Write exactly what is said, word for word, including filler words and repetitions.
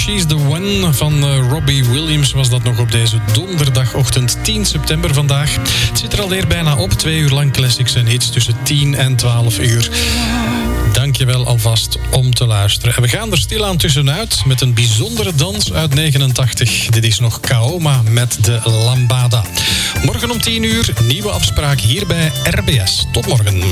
She's the One van uh, Robbie Williams was dat nog op deze donderdagochtend tien september vandaag. Het zit er alweer bijna op. Twee uur lang classics en hits tussen tien en twaalf uur. Dankjewel alvast om te luisteren. En we gaan er stilaan tussenuit met een bijzondere dans uit negenentachtig. Dit is nog Kaoma met de Lambada. Morgen om tien uur, nieuwe afspraak hier bij R B S. Tot morgen.